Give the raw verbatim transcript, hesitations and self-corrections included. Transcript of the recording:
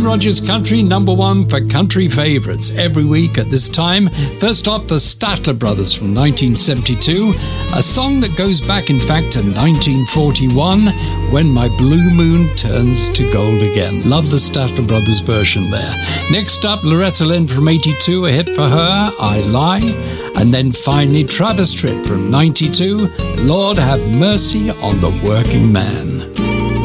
Tim Rogers Country, number one for country favourites every week at this time. First off, the Statler Brothers from nineteen seventy-two, a song that goes back, in fact, to nineteen forty-one, When My Blue Moon Turns to Gold Again. Love the Statler Brothers version there. Next up, Loretta Lynn from eighty-two, a hit for her, I Lie. And then finally, Travis Tritt from ninety-two, Lord Have Mercy on the Working Man.